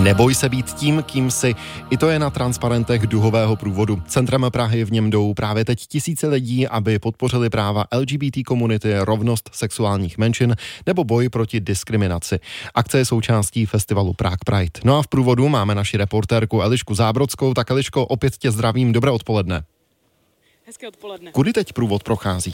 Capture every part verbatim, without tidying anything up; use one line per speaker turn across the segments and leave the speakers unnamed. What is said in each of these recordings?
Neboj se být tím, kým jsi. I to je na transparentech duhového průvodu. Centrem Prahy v něm jdou právě teď tisíce lidí, aby podpořili práva L G B T komunity, rovnost sexuálních menšin nebo boj proti diskriminaci. Akce je součástí festivalu Prague Pride. No a v průvodu máme naši reportérku Elišku Zábrodskou. Tak Eliško, opět tě zdravím. Dobré odpoledne.
Hezké odpoledne.
Kudy teď průvod prochází?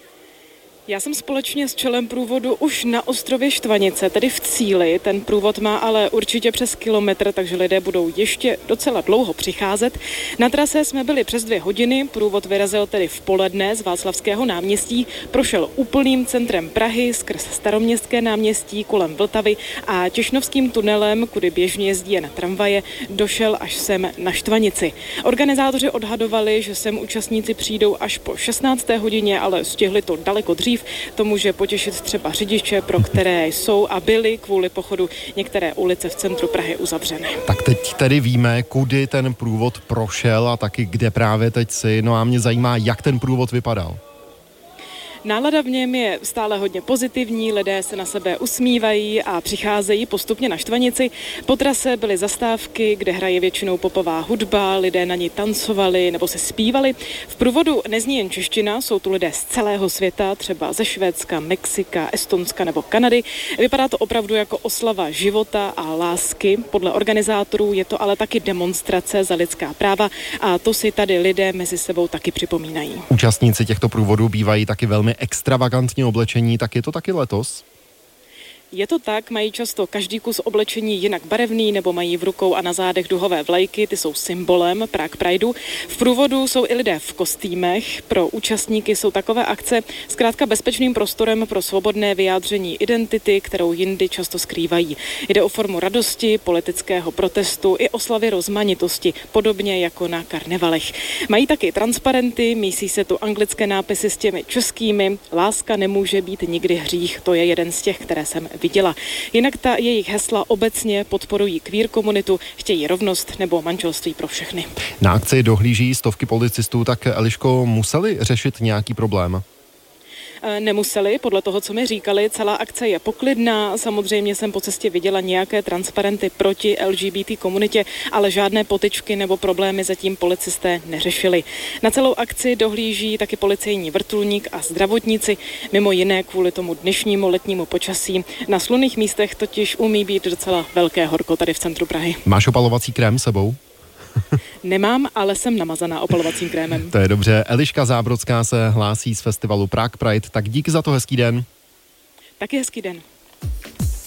Já jsem společně s čelem průvodu už na ostrově Štvanice, tedy v cíli. Ten průvod má ale určitě přes kilometr, takže lidé budou ještě docela dlouho přicházet. Na trase jsme byli přes dvě hodiny, průvod vyrazil tedy v poledne z Václavského náměstí, prošel úplným centrem Prahy skrz Staroměstské náměstí kolem Vltavy a Těšnovským tunelem, kudy běžně jezdí jen tramvaje, došel až sem na Štvanici. Organizátoři odhadovali, že sem účastníci přijdou až po šestnácté hodině, ale stihli to daleko dřív. To může potěšit třeba řidiče, pro které jsou a byly kvůli pochodu některé ulice v centru Prahy uzavřeny.
Tak teď tedy víme, kudy ten průvod prošel a taky kde právě teď jsi. No a mě zajímá, jak ten průvod vypadal.
Nálada v něm je stále hodně pozitivní, lidé se na sebe usmívají a přicházejí postupně na Štvanici. Po trase byly zastávky, kde hraje většinou popová hudba, lidé na ní tancovali nebo se zpívali. V průvodu nezní jen čeština, jsou tu lidé z celého světa, třeba ze Švédska, Mexika, Estonska nebo Kanady. Vypadá to opravdu jako oslava života a lásky. Podle organizátorů je to ale taky demonstrace za lidská práva a to si tady lidé mezi sebou taky připomínají.
Účastníci těchto průvodů bývají taky velmi extravagantní oblečení, tak je to taky letos?
Je to tak, mají často každý kus oblečení jinak barevný nebo mají v rukou a na zádech duhové vlajky, ty jsou symbolem Prague Prideu. V průvodu jsou i lidé v kostýmech, pro účastníky jsou takové akce zkrátka bezpečným prostorem pro svobodné vyjádření identity, kterou jindy často skrývají. Jde o formu radosti, politického protestu i oslavy rozmanitosti, podobně jako na karnevalech. Mají taky transparenty, mísí se tu anglické nápisy s těmi českými. Láska nemůže být nikdy hřích, to je jeden z těch, které jsem viděla. Jinak ta jejich hesla obecně podporují queer komunitu, chtějí rovnost nebo manželství pro všechny.
Na akci dohlíží stovky policistů, tak Eliško, museli řešit nějaký problém?
Nemuseli, podle toho, co mi říkali, celá akce je poklidná, samozřejmě jsem po cestě viděla nějaké transparenty proti L G B T komunitě, ale žádné potyčky nebo problémy zatím policisté neřešili. Na celou akci dohlíží taky policejní vrtulník a zdravotníci, mimo jiné kvůli tomu dnešnímu letnímu počasí. Na slunných místech totiž umí být docela velké horko tady v centru Prahy.
Máš opalovací krém sebou?
Nemám, ale jsem namazaná opalovacím krémem.
To je dobře. Eliška Zábrodská se hlásí z festivalu Prague Pride, tak díky za to, hezký den.
Taky hezký den.